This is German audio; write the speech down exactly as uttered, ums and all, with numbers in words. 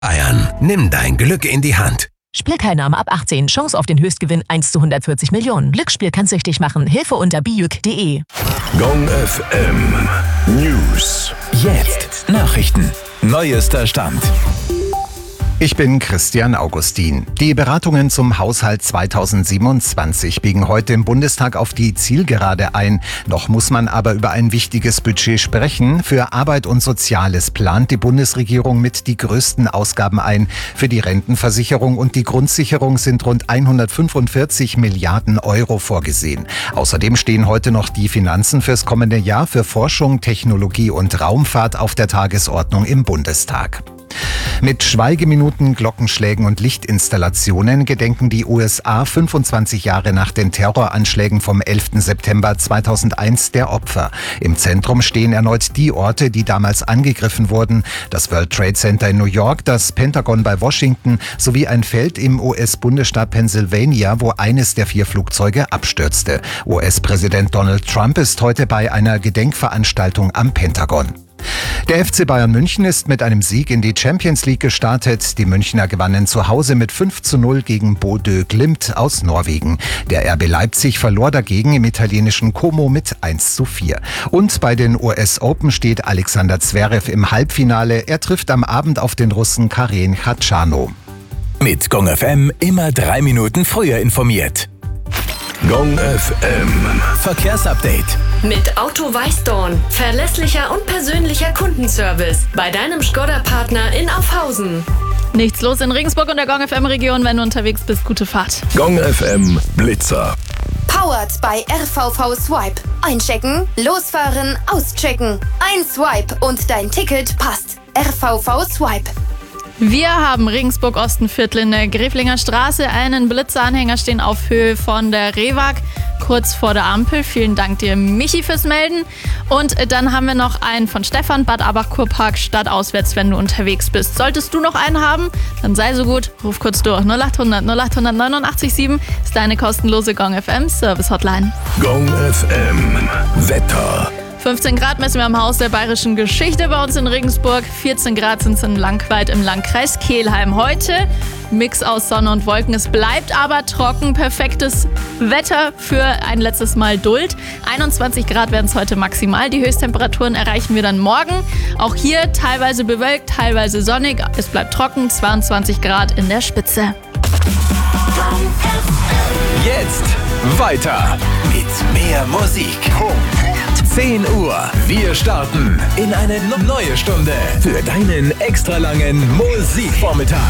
Bayern, nimm dein Glück in die Hand. Spielteilnahme ab achtzehn. Chance auf den Höchstgewinn eins zu hundertvierzig Millionen. Glücksspiel kann süchtig machen. Hilfe unter bijuk punkt de. Gong F M News. Jetzt Nachrichten. Neuester Stand. Ich bin Christian Augustin. Die Beratungen zum Haushalt zweitausendsiebenundzwanzig biegen heute im Bundestag auf die Zielgerade ein. Noch muss man aber über ein wichtiges Budget sprechen. Für Arbeit und Soziales plant die Bundesregierung mit die größten Ausgaben ein. Für die Rentenversicherung und die Grundsicherung sind rund hundertfünfundvierzig Milliarden Euro vorgesehen. Außerdem stehen heute noch die Finanzen fürs kommende Jahr für Forschung, Technologie und Raumfahrt auf der Tagesordnung im Bundestag. Mit Schweigeminuten, Glockenschlägen und Lichtinstallationen gedenken die U S A fünfundzwanzig Jahre nach den Terroranschlägen vom elften September zweitausendeins der Opfer. Im Zentrum stehen erneut die Orte, die damals angegriffen wurden. Das World Trade Center in New York, das Pentagon bei Washington sowie ein Feld im U S-Bundesstaat Pennsylvania, wo eines der vier Flugzeuge abstürzte. U S-Präsident Donald Trump ist heute bei einer Gedenkveranstaltung am Pentagon. Der F C Bayern München ist mit einem Sieg in die Champions League gestartet. Die Münchner gewannen zu Hause mit fünf zu null gegen Bodø Glimt aus Norwegen. Der R B Leipzig verlor dagegen im italienischen Como mit eins zu vier. Und bei den U S Open steht Alexander Zverev im Halbfinale. Er trifft am Abend auf den Russen Karen Khachanov. Mit Gong F M immer drei Minuten früher informiert. Gong F M Verkehrsupdate. Mit Auto Weißdorn. Verlässlicher und persönlicher Kundenservice bei deinem Škoda-Partner in Aufhausen. Nichts los in Regensburg und der Gong F M-Region. Wenn du unterwegs bist, gute Fahrt. Gong F M Blitzer. Powered bei R V V Swipe. Einchecken, losfahren, auschecken. Ein Swipe und dein Ticket passt. R V V Swipe. Wir haben Regensburg-Ostenviertel in der Greflinger Straße. Einen Blitzeranhänger stehen auf Höhe von der Rewag, kurz vor der Ampel. Vielen Dank dir, Michi, fürs Melden. Und dann haben wir noch einen von Stefan, Bad Abach-Kurpark, stadtauswärts, wenn du unterwegs bist. Solltest du noch einen haben, dann sei so gut, ruf kurz durch. null achthundert null achthundert neunundachtzig sieben ist deine kostenlose Gong F M Service Hotline. Gong F M Wetter. fünfzehn Grad messen wir am Haus der Bayerischen Geschichte bei uns in Regensburg. vierzehn Grad sind es in Langweid im Landkreis Kelheim. Heute Mix aus Sonne und Wolken. Es bleibt aber trocken. Perfektes Wetter für ein letztes Mal Duld. einundzwanzig Grad werden es heute maximal. Die Höchsttemperaturen erreichen wir dann morgen. Auch hier teilweise bewölkt, teilweise sonnig. Es bleibt trocken. zweiundzwanzig Grad in der Spitze. Jetzt weiter mit mehr Musik. zehn Uhr. Wir starten in eine neue Stunde für deinen extra langen Musikvormittag.